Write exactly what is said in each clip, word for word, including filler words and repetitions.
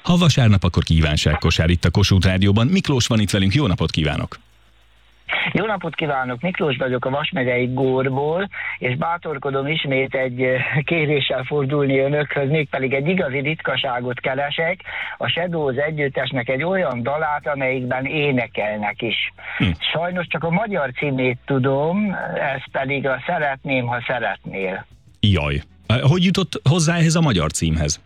Ha vasárnap, akkor kívánságkosár itt a Kossuth Rádióban. Miklós van itt velünk, jó napot kívánok! Jó napot kívánok, Miklós vagyok a Vas megyei Górból, és bátorkodom ismét egy kéréssel fordulni önökhöz, mégpedig egy igazi ritkaságot keresek, a Shadows együttesnek egy olyan dalát, amelyikben énekelnek is. Hm. Sajnos csak a magyar címét tudom, ez pedig a Szeretném, ha szeretnél. Jaj, hogy jutott hozzá ehhez a magyar címhez?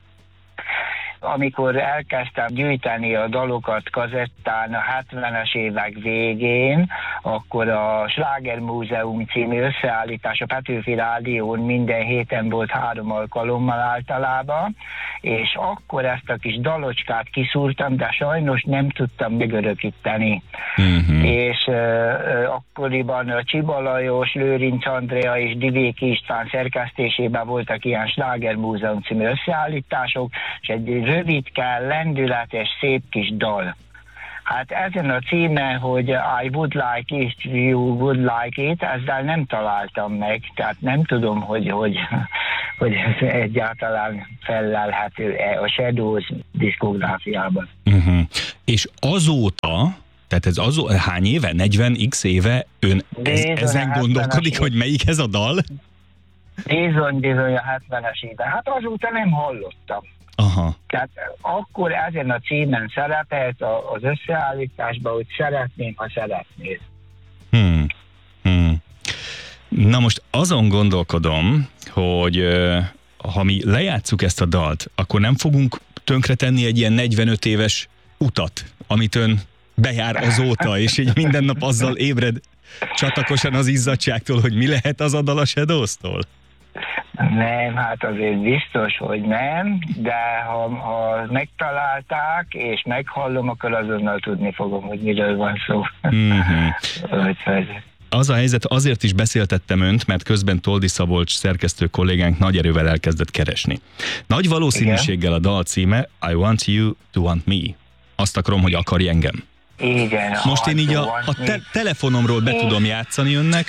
Amikor elkezdtem gyűjteni a dalokat kazettán a hetvenes évek végén, akkor a Sláger Múzeum című összeállítás a Petőfi Rádión minden héten volt három alkalommal általában, és akkor ezt a kis dalocskát kiszúrtam, de sajnos nem tudtam megörökíteni. Uh-huh. És uh, akkoriban a Csiba Lajos, Lőrinc Andrea és Divéki István szerkesztésében voltak ilyen Sláger Múzeum című összeállítások, és egy rövidke, lendületes, szép kis dal. Hát ezen a címen, hogy I would like it, you would like it, ezzel nem találtam meg, tehát nem tudom, hogy, hogy, hogy ez egyáltalán fellelhető-e a Shadows diszkográfiában. Uh-huh. És azóta, tehát ez azó, hány éve, negyven x éve ön ez, ezen gondolkodik, hogy melyik ez a dal? Bizony, bizony a hetvenes éve. Hát azóta nem hallottam. Aha. Tehát akkor ezen a címen szerepelt az összeállításban, hogy szeretném, ha szeretnél. Hmm. Hmm. Na most azon gondolkodom, hogy ha mi lejátszuk ezt a dalt, akkor nem fogunk tönkretenni egy ilyen negyvenöt éves utat, amit ön bejár azóta, és így minden nap azzal ébred csatakosan az izzadságtól, hogy mi lehet az a dal a Shadows-tól? Nem, hát azért biztos, hogy nem, de ha, ha megtalálták, és meghallom, akkor azonnal tudni fogom, hogy miről van szó. Mm-hmm. Az a helyzet, azért is beszéltettem önt, mert közben Toldi Szabolcs szerkesztő kollégánk nagy erővel elkezdett keresni. Nagy valószínűséggel a dal címe I want you to want me. Azt akarom, hogy akarj engem. Igen. Most én így a, a te- telefonomról be tudom játszani önnek.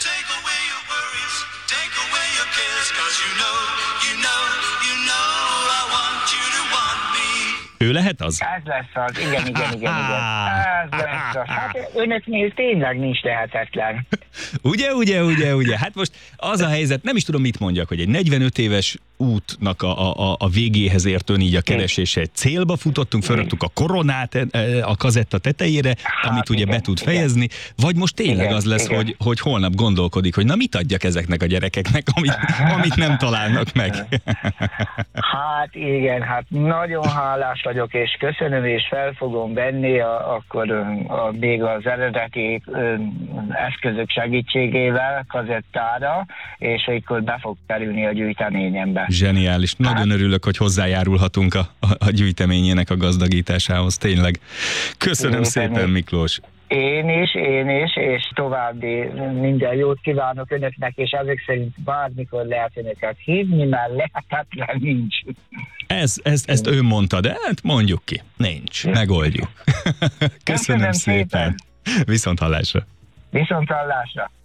Ő lehet az? Ez lesz az, igen, igen, igen, igen. Ez lesz az. Hát önöknél tényleg nincs lehetetlen. Ugye, ugye, ugye, ugye. Hát most az a helyzet, nem is tudom, mit mondjak, hogy egy negyvenöt éves útnak a, a, a végéhez ért ön így a keresése. Egy célba futottunk, felraktuk a koronát a kazetta tetejére, hát, amit ugye igen, be tud fejezni, igen. Vagy most tényleg igen, az lesz, hogy, hogy holnap gondolkodik, hogy na mit adjak ezeknek a gyerekeknek, amit, amit nem találnak meg. Hát igen, hát nagyon hálás vagyok, és köszönöm, és fel fogom venni a, akkor a, még az eredeti ö, eszközök segítségével kazettára, és akkor be fog kerülni a gyűjteményembe. Zseniális. Nagyon hát, örülök, hogy hozzájárulhatunk a, a, a gyűjteményének a gazdagításához, tényleg. Köszönöm én szépen, Miklós. Én is, én is, és további minden jót kívánok önöknek, és ezek szerint bármikor lehet önöket hívni, mert lehetetlen nincs. Ez, ez, ezt ő mondta, de hát mondjuk ki. Nincs. Megoldjuk. Köszönöm, Köszönöm szépen. szépen. Viszont hallásra. Viszont hallásra.